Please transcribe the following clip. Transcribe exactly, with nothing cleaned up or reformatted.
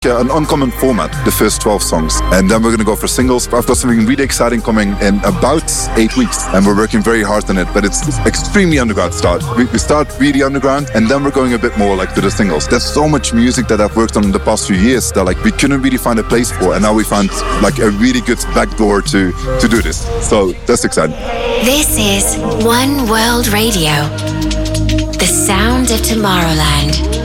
uh, an uncommon format, the first twelve songs. And then we're going to go for singles. I've got something really exciting coming in about eight weeks. And we're working very hard on it. But it's extremely underground start. We, we start really underground and then we're going a bit more like to the singles. There's so much music that I've worked on in the past few years that like we couldn't really find a place for. And now we found like a really good backdoor to, to do this. So that's exciting. This is One World Radio. The sound of Tomorrowland.